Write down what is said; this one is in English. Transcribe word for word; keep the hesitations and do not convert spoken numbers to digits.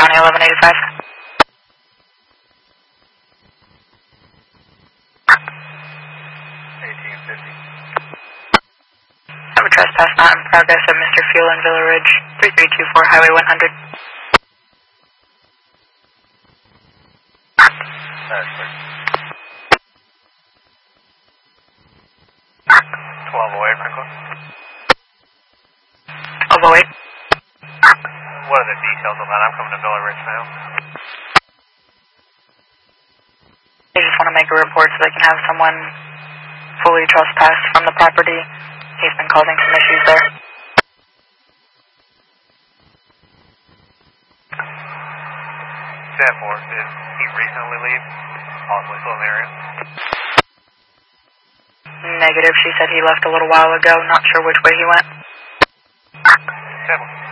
County eleven eighty-five. eighteen fifty. Have a trespass not in progress at Mister Fuel in Villa Ridge, three three two four Highway one hundred. That's sir. twelve oh eight, Franklin. twelve oh eight. What are the details of that? I'm coming to Villa Ridge now. They just want to make a report so they can have someone fully trespass from the property. He's been causing some issues there. ten four, did he recently leave? Possibly still in the area? Negative. She said he left a little while ago. Not sure which way he went. ten four.